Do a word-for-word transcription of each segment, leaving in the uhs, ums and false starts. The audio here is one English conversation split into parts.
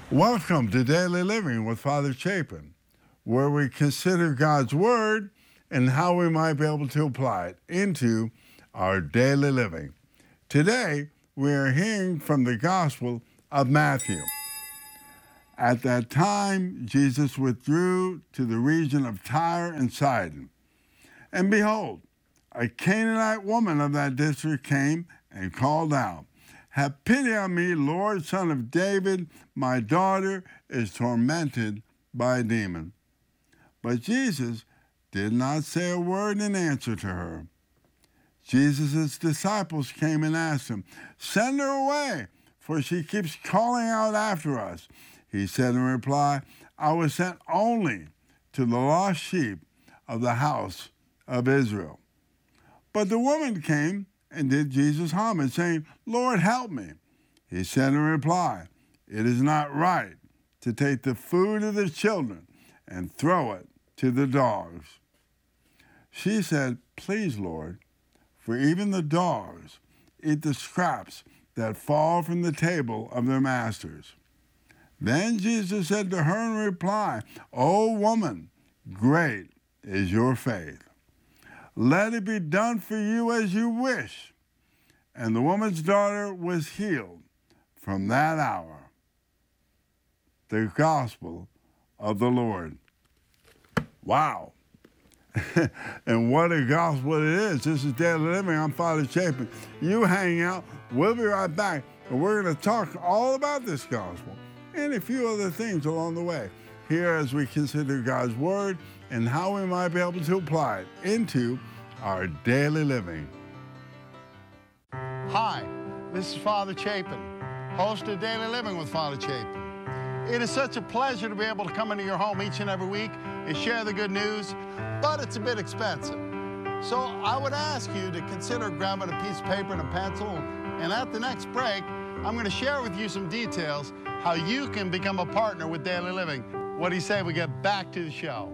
Welcome to Daily Living with Father Chapin, where we consider God's Word and how we might be able to apply it into our daily living. Today, we are hearing from the Gospel of Matthew. At that time, Jesus withdrew to the region of Tyre and Sidon. And behold, a Canaanite woman of that district came and called out, "Have pity on me, Lord, Son of David. My daughter is tormented by a demon." But Jesus did not say a word in answer to her. Jesus' disciples came and asked him, "Send her away, for she keeps calling out after us." He said in reply, "I was sent only to the lost sheep of the house of Israel." But the woman came and did Jesus homage, saying, "Lord, help me." He said in reply, "It is not right to take the food of the children and throw it to the dogs." She said, "Please, Lord, for even the dogs eat the scraps that fall from the table of their masters." Then Jesus said to her in reply, "O woman, great is your faith. Let it be done for you as you wish." And the woman's daughter was healed from that hour. The Gospel of the Lord. Wow. And what a gospel it is. This is Daily Living. I'm Father Chapin. You hang out. We'll be right back. And we're going to talk all about this gospel and a few other things along the way here as we consider God's Word and how we might be able to apply it into our daily living. Hi, this is Father Chapin, host of Daily Living with Father Chapin. It is such a pleasure to be able to come into your home each and every week and share the good news, but it's a bit expensive. So I would ask you to consider grabbing a piece of paper and a pencil, and at the next break, I'm going to share with you some details how you can become a partner with Daily Living. What do you say we get back to the show?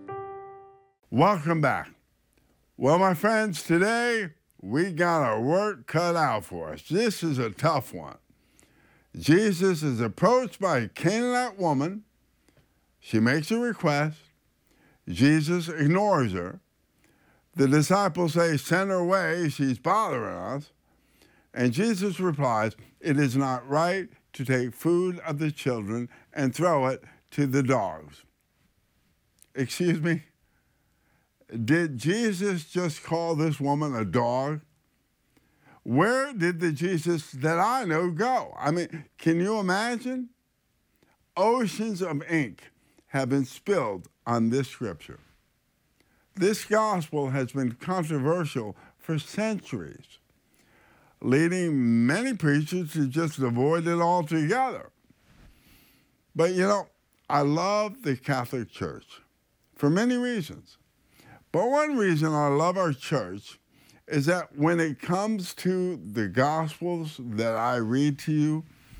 Welcome back. Well, my friends, today we got our work cut out for us. This is a tough one. Jesus is approached by a Canaanite woman. She makes a request. Jesus ignores her. The disciples say, "Send her away, she's bothering us." And Jesus replies, "It is not right to take food of the children and throw it to the dogs." Excuse me? Did Jesus just call this woman a dog? Where did the Jesus that I know go? I mean, can you imagine? Oceans of ink have been spilled on this scripture. This gospel has been controversial for centuries, leading many preachers to just avoid it altogether. But you know, I love the Catholic Church for many reasons. But one reason I love our church is that when it comes to the Gospels that I read to you,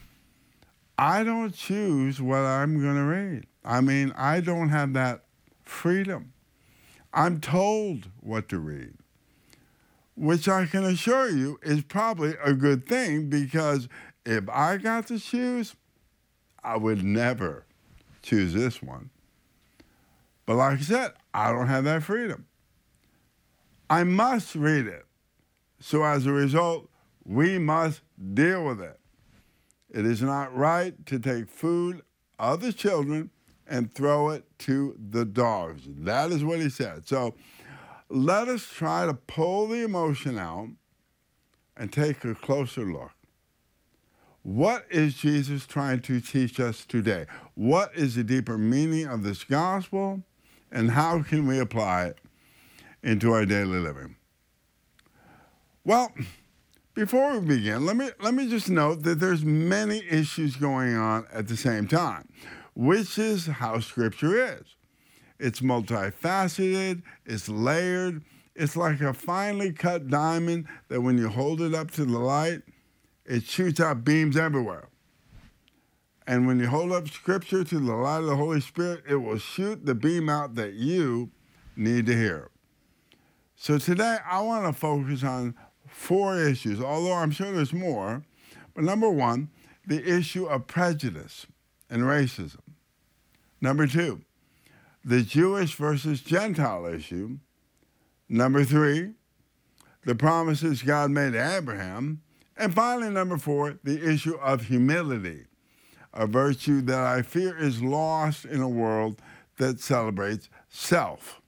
I don't choose what I'm going to read. I mean, I don't have that freedom. I'm told what to read, which I can assure you is probably a good thing, because if I got to choose, I would never choose this one. But like I said, I don't have that freedom. I must read it. So as a result, we must deal with it. It is not right to take food of the children and throw it to the dogs. That is what he said. So let us try to pull the emotion out and take a closer look. What is Jesus trying to teach us today? What is the deeper meaning of this gospel, and how can we apply it into our daily living? Well, before we begin, let me let me just note that there's many issues going on at the same time, which is how Scripture is. It's multifaceted, it's layered, it's like a finely cut diamond that when you hold it up to the light, it shoots out beams everywhere. And when you hold up Scripture to the light of the Holy Spirit, it will shoot the beam out that you need to hear. So today I want to focus on four issues, although I'm sure there's more. But number one, the issue of prejudice and racism. Number two, the Jewish versus Gentile issue. Number three, the promises God made to Abraham. And finally, number four, the issue of humility, a virtue that I fear is lost in a world that celebrates self.